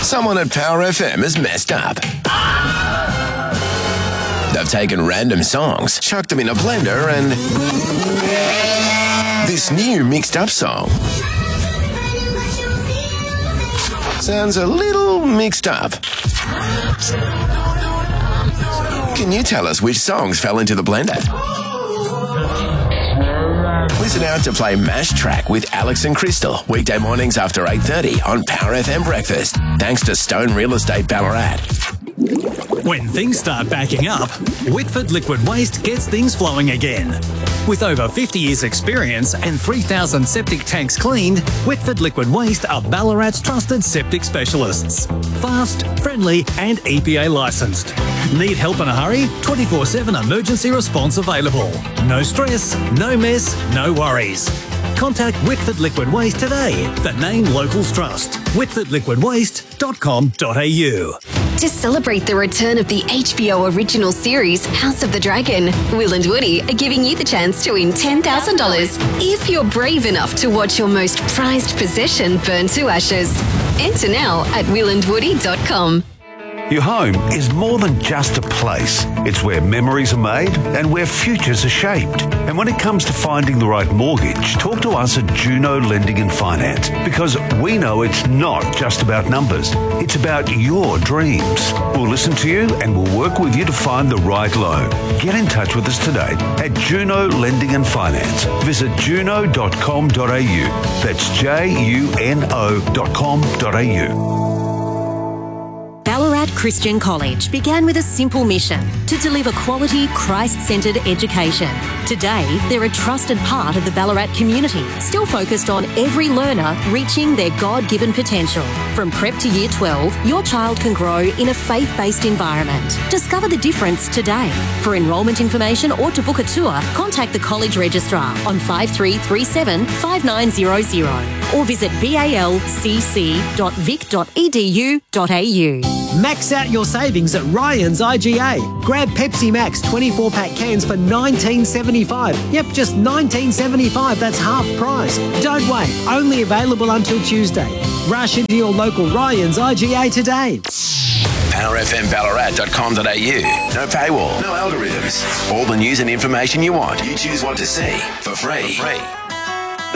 Someone at Power FM has messed up. They've taken random songs, chucked them in a blender, and this new mixed up song sounds a little mixed up. Can you tell us which songs fell into the blender? Listen out to play Mash Track with Alex and Crystal, weekday mornings after 8:30 on Power FM Breakfast, thanks to Stone Real Estate Ballarat. When things start backing up, Whitford Liquid Waste gets things flowing again. With over 50 years' experience and 3,000 septic tanks cleaned, Whitford Liquid Waste are Ballarat's trusted septic specialists. Fast, friendly and EPA licensed. Need help in a hurry? 24/7 emergency response available. No stress, no mess, no worries. Contact Whitford Liquid Waste today. The name locals trust. whitfordliquidwaste.com.au. To celebrate the return of the HBO original series House of the Dragon, Will and Woody are giving you the chance to win $10,000 if you're brave enough to watch your most prized possession burn to ashes. Enter now at willandwoody.com. Your home is more than just a place. It's where memories are made and where futures are shaped. And when it comes to finding the right mortgage, talk to us at Juno Lending and Finance, because we know it's not just about numbers. It's about your dreams. We'll listen to you and we'll work with you to find the right loan. Get in touch with us today at Juno Lending and Finance. Visit juno.com.au. That's juno.com.au. Ballarat Christian College began with a simple mission to deliver quality, Christ-centred education. Today, they're a trusted part of the Ballarat community, still focused on every learner reaching their God-given potential. From prep to year 12, your child can grow in a faith-based environment. Discover the difference today. For enrolment information or to book a tour, contact the College Registrar on 5337 5900 or visit balcc.vic.edu.au. Max out your savings at Ryan's IGA. Grab Pepsi Max 24-pack cans for $19.75. Yep, just $19.75. That's half price. Don't wait. Only available until Tuesday. Rush into your local Ryan's IGA today. PowerFMBallarat.com.au. No paywall, no algorithms. All the news and information you want. You choose what to see for free.